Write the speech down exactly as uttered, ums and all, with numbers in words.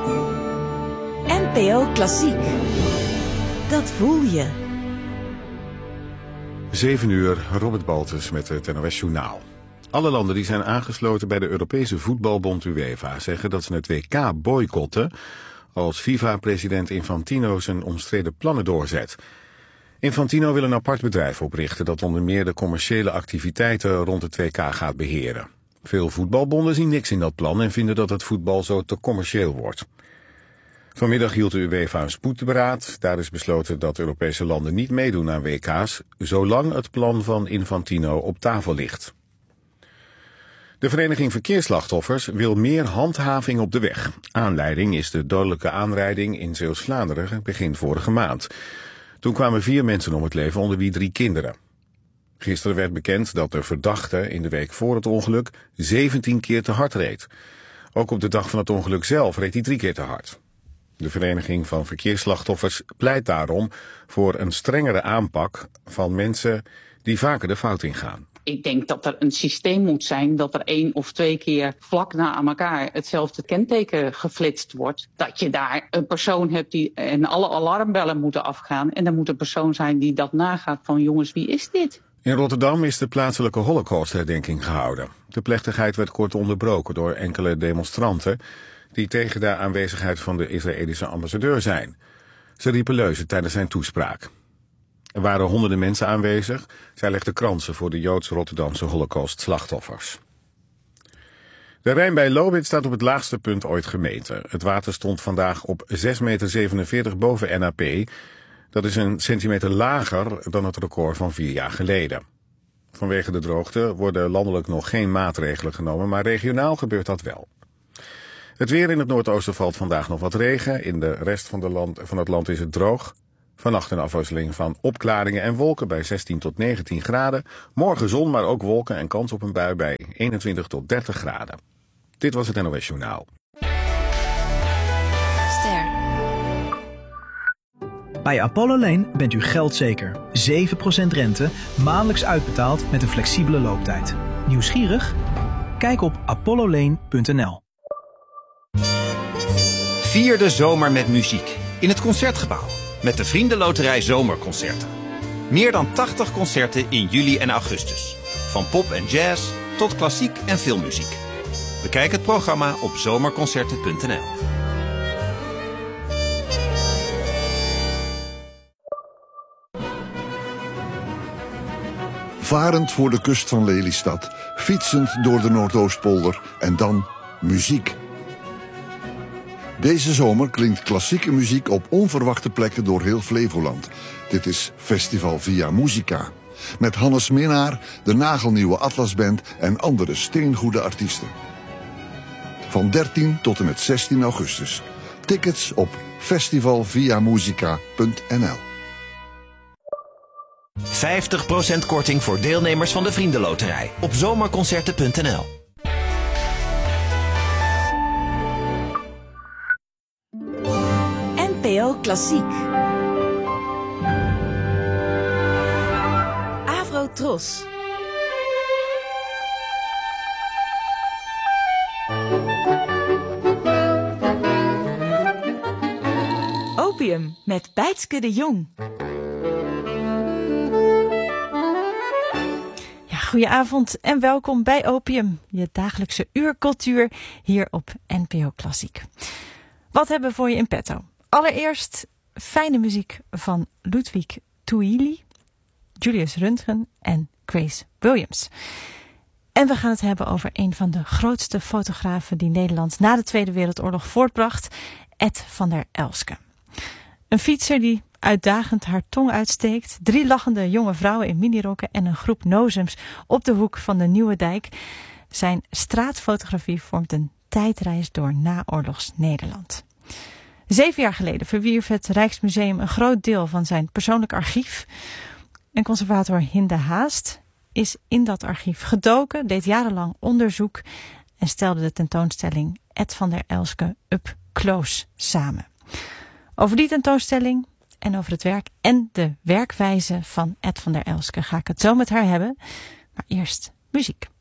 N P O Klassiek. Dat voel je. zeven uur, Robert Baltus met het N O S Journaal. Alle landen die zijn aangesloten bij de Europese voetbalbond UEFA zeggen dat ze het W K boycotten als FIFA-president Infantino zijn omstreden plannen doorzet. Infantino wil een apart bedrijf oprichten dat onder meer de commerciële activiteiten rond het W K gaat beheren. Veel voetbalbonden zien niks in dat plan en vinden dat het voetbal zo te commercieel wordt. Vanmiddag hield de UEFA een spoedberaad. Daar is besloten dat Europese landen niet meedoen aan W K's, zolang het plan van Infantino op tafel ligt. De Vereniging Verkeersslachtoffers wil meer handhaving op de weg. Aanleiding is de dodelijke aanrijding in Zeeuws-Vlaanderen begin vorige maand. Toen kwamen vier mensen om het leven, onder wie drie kinderen. Gisteren werd bekend dat de verdachte in de week voor het ongeluk zeventien keer te hard reed. Ook op de dag van het ongeluk zelf reed hij drie keer te hard. De Vereniging van Verkeersslachtoffers pleit daarom voor een strengere aanpak van mensen die vaker de fout ingaan. Ik denk dat er een systeem moet zijn dat er één of twee keer vlak na elkaar hetzelfde kenteken geflitst wordt. Dat je daar een persoon hebt die en alle alarmbellen moeten afgaan. En er moet een persoon zijn die dat nagaat van jongens, wie is dit? In Rotterdam is de plaatselijke Holocaustherdenking gehouden. De plechtigheid werd kort onderbroken door enkele demonstranten die tegen de aanwezigheid van de Israëlische ambassadeur zijn. Ze riepen leuzen tijdens zijn toespraak. Er waren honderden mensen aanwezig. Zij legden kransen voor de Joods-Rotterdamse Holocaust-slachtoffers. De Rijn bij Lobith staat op het laagste punt ooit gemeten. Het water stond vandaag op zes komma zevenenveertig meter boven N A P. Dat is een centimeter lager dan het record van vier jaar geleden. Vanwege de droogte worden landelijk nog geen maatregelen genomen, maar regionaal gebeurt dat wel. Het weer: in het noordoosten valt vandaag nog wat regen. In de rest van, de land, van het land is het droog. Vannacht een afwisseling van opklaringen en wolken bij zestien tot negentien graden. Morgen zon, maar ook wolken en kans op een bui bij eenentwintig tot dertig graden. Dit was het N O S Journaal. Ster. Bij Apollo Lane bent u geldzeker. zeven procent rente, maandelijks uitbetaald met een flexibele looptijd. Nieuwsgierig? Kijk op apollo lane punt n l. Vier de zomer met muziek in het Concertgebouw met de Vriendenloterij Zomerconcerten. Meer dan tachtig concerten in juli en augustus. Van pop en jazz tot klassiek en filmmuziek. Bekijk het programma op zomerconcerten punt n l. Varend voor de kust van Lelystad, fietsend door de Noordoostpolder en dan muziek. Deze zomer klinkt klassieke muziek op onverwachte plekken door heel Flevoland. Dit is Festival Via Musica. Met Hannes Minnaar, de nagelnieuwe Atlasband en andere steengoede artiesten. Van dertien tot en met zestien augustus. Tickets op festival via musica punt n l. vijftig procent korting voor deelnemers van de Vriendenloterij op zomerconcerten punt n l. N P O Klassiek. Avro Tros. Opium met Bijtske de Jong. Ja, goedenavond en welkom bij Opium, je dagelijkse uur cultuur hier op N P O Klassiek. Wat hebben we voor je in petto? Allereerst fijne muziek van Ludwig Thuilly, Julius Röntgen en Grace Williams. En we gaan het hebben over een van de grootste fotografen die Nederland na de Tweede Wereldoorlog voortbracht, Ed van der Elske. Een fietser die uitdagend haar tong uitsteekt, drie lachende jonge vrouwen in minirokken en een groep nozems op de hoek van de Nieuwe Dijk. Zijn straatfotografie vormt een tijdreis door naoorlogs Nederland. Zeven jaar geleden verwierf het Rijksmuseum een groot deel van zijn persoonlijk archief. En conservator Hinde Haast is in dat archief gedoken, deed jarenlang onderzoek en stelde de tentoonstelling Ed van der Elske Up Close samen. Over die tentoonstelling en over het werk en de werkwijze van Ed van der Elske ga ik het zo met haar hebben. Maar eerst muziek.